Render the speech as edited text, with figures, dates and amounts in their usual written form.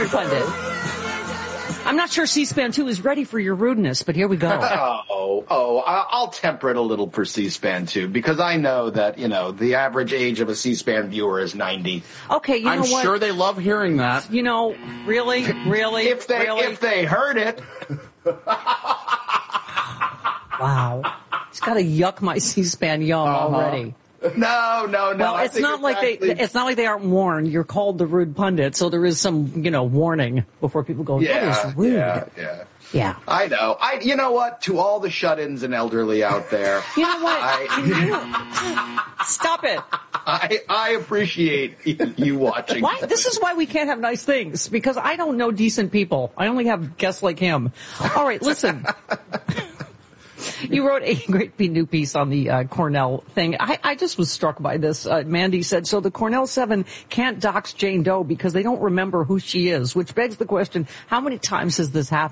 pundit. I'm not sure C-SPAN 2 is ready for your rudeness, but here we go. I'll temper it a little for C-SPAN 2 because I know that, the average age of a C-SPAN viewer is 90. Okay, I'm sure they love hearing that. Really? If they heard it. Wow. It's got to yuck my C-SPAN yum already. No. Well, it's not like they aren't warned. You're called the rude pundit, so there is some, warning before people go, that is rude. Yeah. I know. You know what? To all the shut-ins and elderly out there. You know what? Stop it. I appreciate you watching. Why? This is why we can't have nice things, because I don't know decent people. I only have guests like him. All right, listen. You wrote a great new piece on the Cornell thing. I just was struck by this. Mandy said, so the Cornell 7 can't dox Jane Doe because they don't remember who she is, which begs the question, how many times has this happened?